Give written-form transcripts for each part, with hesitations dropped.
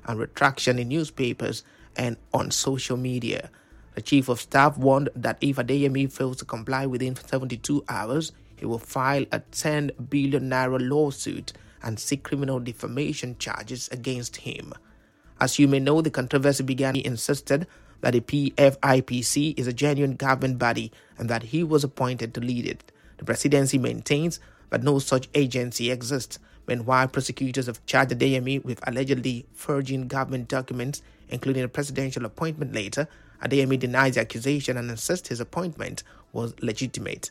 and retraction in newspapers and on social media. The Chief of Staff warned that if Adeyemi fails to comply within 72 hours, he will file a 10 billion naira lawsuit and seek criminal defamation charges against him. As you may know, the controversy began. He insisted that the PFIPC is a genuine government body and that he was appointed to lead it. The presidency maintains that no such agency exists. Meanwhile, prosecutors have charged Adeyemi with allegedly forging government documents, including a presidential appointment letter. Adeyemi denies the accusation and insists his appointment was legitimate.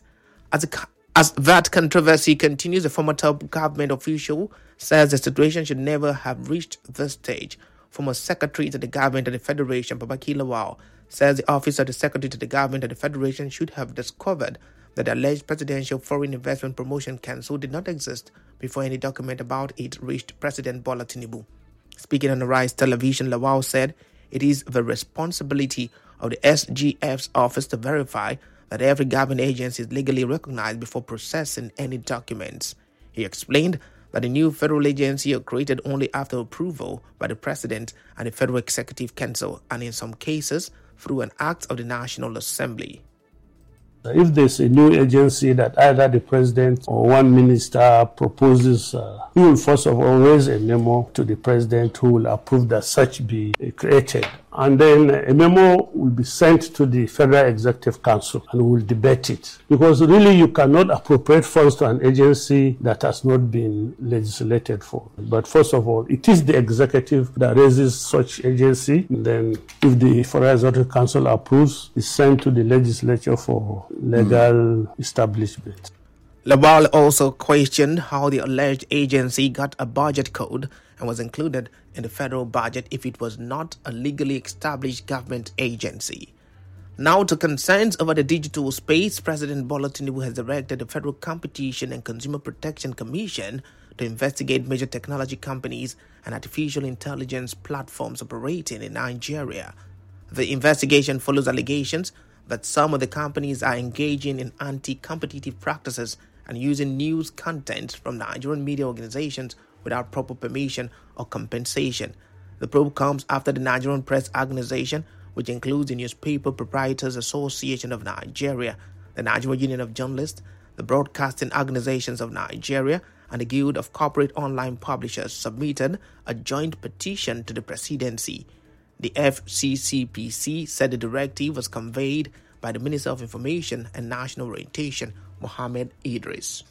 As that controversy continues, the former top government official says the situation should never have reached this stage. Former Secretary to the Government of the Federation, Babaki Lawal, says the Office of the Secretary to the Government of the Federation should have discovered that the alleged Presidential Foreign Investment Promotion Council did not exist before any document about it reached President Bola Tinubu. Speaking on the Rise Television, Lawal said it is the responsibility of the SGF's office to verify that every government agency is legally recognized before processing any documents. He explained that the new federal agency are created only after approval by the President and the Federal Executive Council, and in some cases through an act of the National Assembly. If there's a new agency that either the president or one minister proposes, he will first of all raise a memo to the president who will approve that such be created. And then a memo will be sent to the Federal Executive Council and will debate it. Because really you cannot appropriate funds to an agency that has not been legislated for. But first of all, it is the executive that raises such agency. And then if the Federal Executive Council approves, it's sent to the legislature for legal establishment. Lawal also questioned how the alleged agency got a budget code and was included in the federal budget if it was not a legally established government agency. Now to concerns over the digital space, President Bola Tinubu has directed the Federal Competition and Consumer Protection Commission to investigate major technology companies and artificial intelligence platforms operating in Nigeria. The investigation follows allegations that some of the companies are engaging in anti-competitive practices and using news content from Nigerian media organizations without proper permission or compensation. The probe comes after the Nigerian Press Organization, which includes the Newspaper Proprietors Association of Nigeria, the Nigerian Union of Journalists, the Broadcasting Organizations of Nigeria, and the Guild of Corporate Online Publishers, submitted a joint petition to the presidency. The FCCPC said the directive was conveyed by the Minister of Information and National Orientation, Mohammed Idris.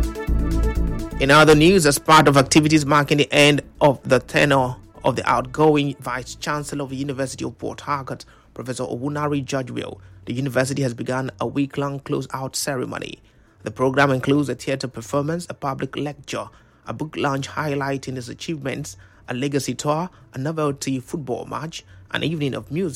In other news, as part of activities marking the end of the tenure of the outgoing Vice Chancellor of the University of Port Harcourt, Professor Owunari Georgewill, the university has begun a week-long close-out ceremony. The program includes a theatre performance, a public lecture, a book launch highlighting his achievements, a legacy tour, a novelty football match, an evening of music,